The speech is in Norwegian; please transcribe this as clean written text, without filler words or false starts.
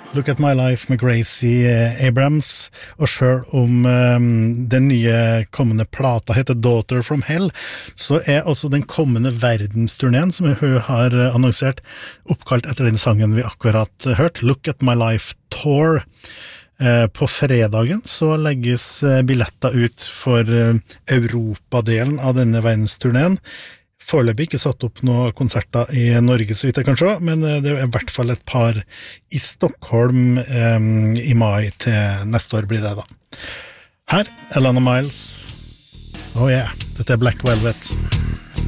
Look at My Life med Gracie Abrams, og selv om den nye kommende plata heter Daughter from Hell, så også den kommende verdensturneen som hun har annonsert oppkalt etter den sangen vi akkurat hørt, Look at My Life Tour. På fredagen så legges billetter ut for Europadelen av denne verdensturneen. Foreløpig ikke satt opp noen konserter i Norge, så vidt jeg kan se, men det I hvert fall et par I Stockholm I mai til neste år blir det da. Her, Alana Miles. Oh yeah, dette Black Velvet.